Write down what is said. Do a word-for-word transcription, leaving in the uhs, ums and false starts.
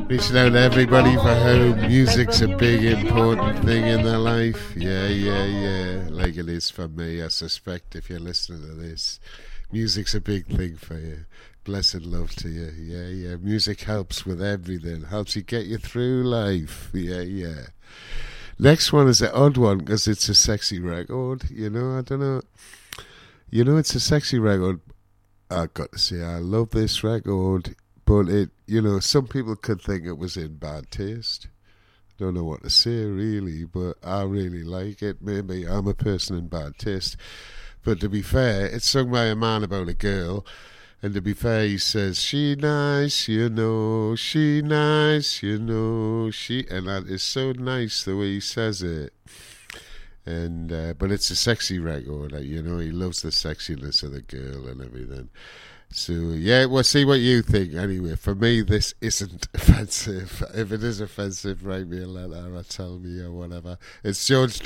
Reaching out to everybody for whom music's a big important thing in their life. Yeah, yeah, yeah. Like it is for me, I suspect, if you're listening to this. Music's a big thing for you. Blessed love to you. Yeah, yeah. Music helps with everything. Helps you get you through life. Yeah, yeah. Next one is an odd one because it's a sexy record. You know, I don't know. You know, it's a sexy record. I've got to say, I love this record. But it, you know, some people could think it was in bad taste. Don't know what to say really, but I really like it. Maybe I'm a person in bad taste. But to be fair, it's sung by a man about a girl. And to be fair, he says, she nice, you know, she nice, you know, she... And that is so nice the way he says it. And uh, but it's a sexy record, you know, he loves the sexiness of the girl and everything. So, yeah, we'll see what you think. Anyway, for me, this isn't offensive. If it is offensive, write me a letter or tell me or whatever. It's George